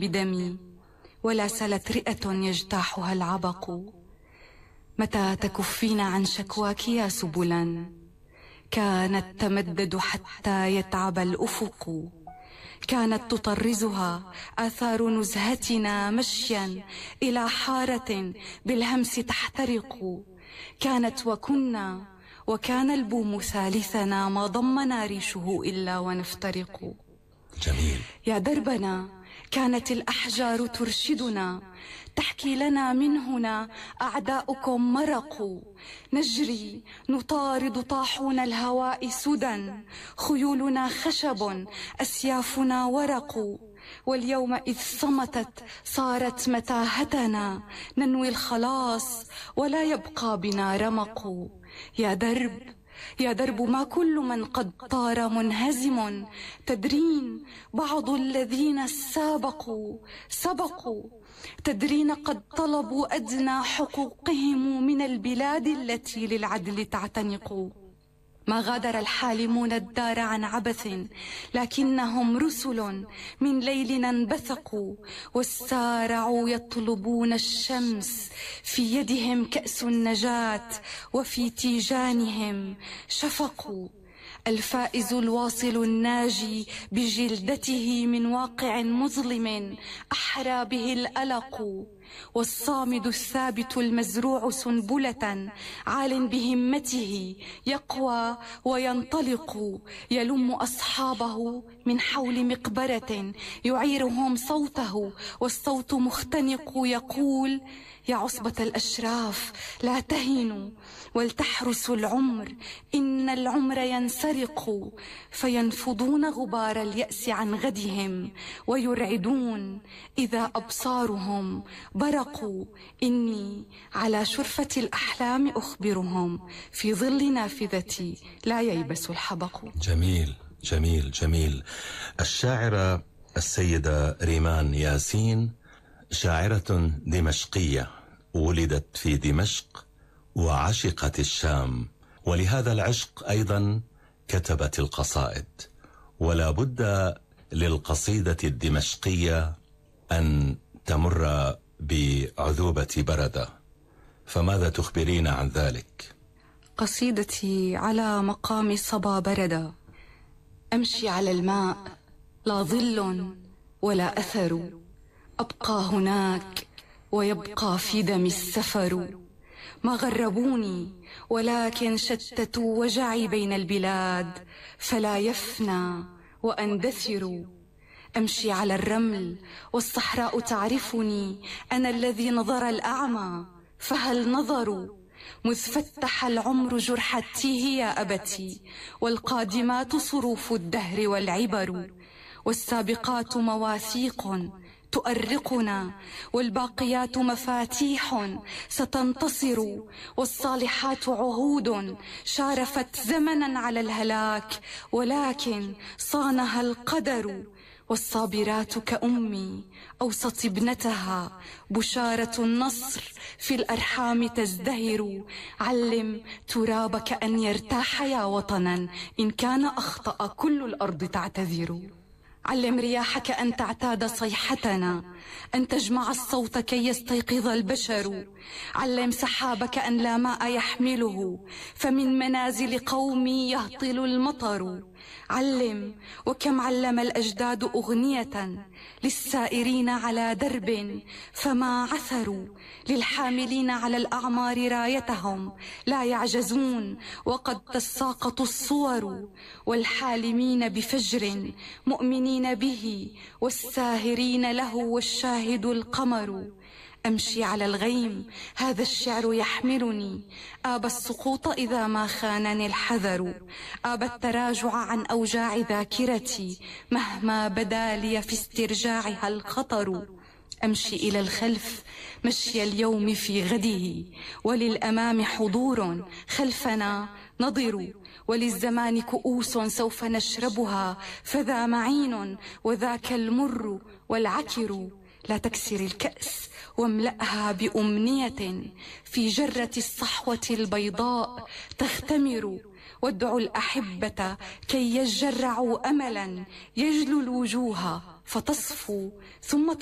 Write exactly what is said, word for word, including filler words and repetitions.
بدمي، ولا سلت رئة يجتاحها العبق. متى تكفين عن شكواك يا سبلا؟ كانت تمدد حتى يتعب الأفق. كانت تطرزها آثار نزهتنا مشيا إلى حارة بالهمس تحترق. كانت وكنا، وكان البوم ثالثنا ما ضمنا ريشه إلا ونفترق. جميل. يا دربنا كانت الأحجار ترشدنا، تحكي لنا من هنا أعداؤكم مرقوا. نجري نطارد طاحون الهواء سدى، خيولنا خشب أسيافنا ورق. واليوم إذ صمتت صارت متاهتنا، ننوي الخلاص ولا يبقى بنا رمق. يا درب يا درب ما كل من قد طار منهزم، تدرين بعض الذين سابقوا سبقوا. تدرين قد طلبوا أدنى حقوقهم من البلاد التي للعدل تعتنق. ما غادر الحالمون الدار عن عبث، لكنهم رسل من ليلنا انبثقوا. والسارعوا يطلبون الشمس، في يدهم كأس النجاة وفي تيجانهم شفق. الفائز الواصل الناجي بجلدته من واقع مظلم أحرى به الألق. والصامد الثابت المزروع سنبلة عال بهمته يقوى وينطلق. يلم أصحابه من حول مقبرة يعيرهم صوته، والصوت مختنق يقول: يا عصبة الأشراف لا تهنوا ولتحرسوا العمر، إن العمر ينسرق. فينفضون غبار اليأس عن غدهم ويرعدون إذا أبصارهم برقوا. إني على شرفة الأحلام أخبرهم، في ظل نافذتي لا ييبس الحبق. جميل جميل جميل. الشاعرة السيدة ريمان ياسين شاعرة دمشقية، ولدت في دمشق وعشقت الشام، ولهذا العشق أيضا كتبت القصائد. ولا بد للقصيدة الدمشقية أن تمر بعذوبة بردة، فماذا تخبرين عن ذلك؟ قصيدتي على مقام صبا بردة. أمشي على الماء لا ظل ولا أثر، أبقى هناك ويبقى في دمي السفر. ما غربوني ولكن شتتوا وجعي بين البلاد، فلا يفنى وأندثر. أمشي على الرمل والصحراء تعرفني، أنا الذي نظر الأعمى فهل نظروا؟ مذ فتح العمر جرحته يا أبتي، والقادمات صروف الدهر والعبر. والسابقات مواثيق تؤرقنا، والباقيات مفاتيح ستنتصر. والصالحات عهود شارفت زمنا على الهلاك، ولكن صانها القدر. والصابرات كأمي أوصت ابنتها، بشارة النصر في الأرحام تزدهر. علم ترابك أن يرتاح يا وطنا، إن كان أخطأ كل الأرض تعتذر. علم رياحك أن تعتاد صيحتنا، أن تجمع الصوت كي يستيقظ البشر. علم سحابك أن لا ماء يحمله، فمن منازل قومي يهطل المطر. علم وكم علم الأجداد أغنية للسائرين على درب فما عثروا، للحاملين على الأعمار رايتهم لا يعجزون وقد تساقط الصور. والحالمين بفجر مؤمنين به، والساهرين له والشاهد القمر. أمشي على الغيم هذا الشعر يحملني، آبى السقوط إذا ما خانني الحذر. آبى التراجع عن أوجاع ذاكرتي مهما بدا لي في استرجاعها الخطر. أمشي إلى الخلف مشي اليوم في غده، وللأمام حضور خلفنا نضر. وللزمان كؤوس سوف نشربها، فذا معين وذاك المر والعكر. لا تكسر الكأس واملأها بأمنية، في جرة الصحوة البيضاء تختمر. وادعوا الأحبة كي يجرعوا أملا يجلو الوجوه فتصفو ثم